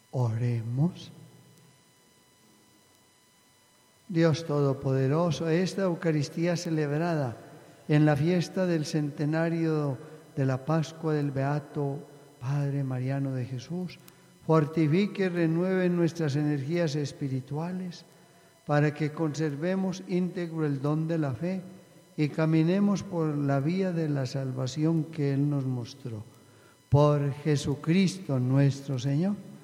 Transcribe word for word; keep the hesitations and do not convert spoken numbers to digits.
Oremos. Dios Todopoderoso, esta Eucaristía celebrada en la fiesta del centenario de la Pascua del Beato Padre Mariano de Jesús, fortifique y renueve nuestras energías espirituales para que conservemos íntegro el don de la fe y caminemos por la vía de la salvación que Él nos mostró. Por Jesucristo nuestro Señor.